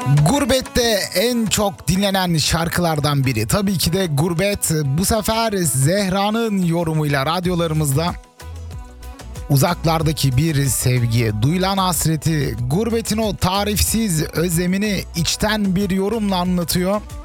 Gurbette en çok dinlenen şarkılardan biri. Tabii ki de Gurbet. Bu sefer Zehra'nın yorumuyla radyolarımızda uzaklardaki bir sevgiye duyulan hasreti, gurbetin o tarifsiz özlemini içten bir yorumla anlatıyor.